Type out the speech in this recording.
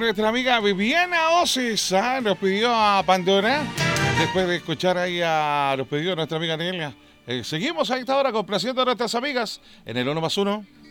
nuestra amiga Viviana Osis, nos pidió a Pandora. Después de escuchar ahí a los pedidos de nuestra amiga Nelia. Seguimos a esta hora complaciendo a nuestras amigas en el 1+1.